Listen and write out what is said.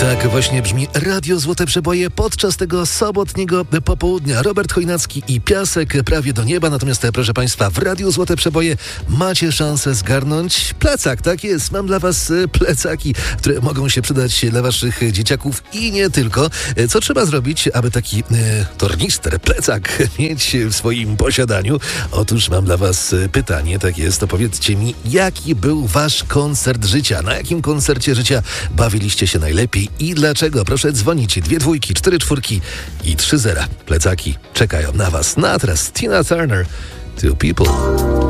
Tak właśnie brzmi Radio Złote Przeboje podczas tego sobotniego popołudnia. Robert Chojnacki i Piasek prawie do nieba. Natomiast, proszę Państwa, w Radiu Złote Przeboje macie szansę zgarnąć plecak. Tak jest, mam dla Was plecaki, które mogą się przydać dla Waszych dzieciaków i nie tylko. Co trzeba zrobić, aby taki tornister, plecak mieć w swoim posiadaniu? Otóż mam dla Was pytanie, tak jest, to powiedzcie mi, jaki był Wasz koncert życia? Na jakim koncercie życia bawiliście się najlepiej i dlaczego? Proszę dzwonić 2 dwójki, 4 czwórki i 3 zera. Plecaki czekają na Was. No a teraz Tina Turner, Two People.